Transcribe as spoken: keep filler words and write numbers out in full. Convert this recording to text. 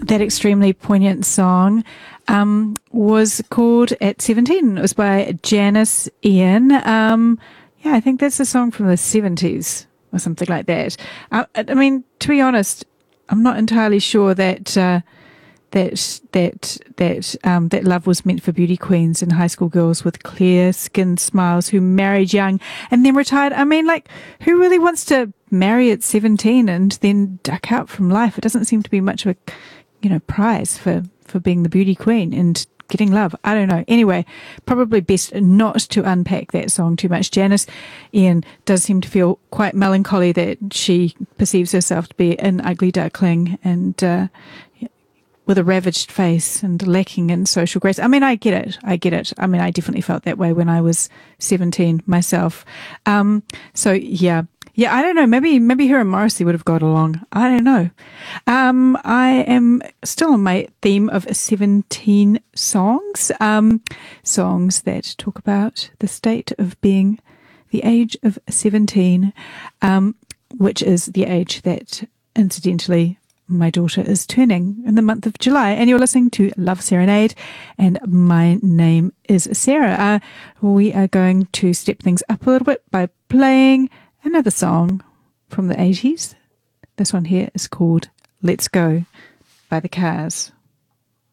that extremely poignant song um, was called At seventeen. It was by Janice Ian. Um, yeah, I think that's a song from the seventies or something like that. Uh, I mean, to be honest, I'm not entirely sure that uh, that that that um, that love was meant for beauty queens and high school girls with clear-skinned smiles who married young and then retired. I mean, like, who really wants to marry at seventeen and then duck out from life? It doesn't seem to be much of a, you know, prize for for being the beauty queen and getting love. I don't know. Anyway, probably best not to unpack that song too much. Janice Ian does seem to feel quite melancholy that she perceives herself to be an ugly duckling and uh, with a ravaged face and lacking in social grace. I mean, I get it. I get it. I mean, I definitely felt that way when I was seventeen myself. Um, so yeah. Yeah, I don't know. Maybe maybe her and Morrissey would have got along. I don't know. Um, I am still on my theme of seventeen songs, um, songs that talk about the state of being the age of seventeen, um, which is the age that, incidentally, my daughter is turning in the month of July. And you're listening to Love Serenade, and my name is Sarah. Uh, we are going to step things up a little bit by playing another song from the eighties. This one here is called Let's Go by The Cars.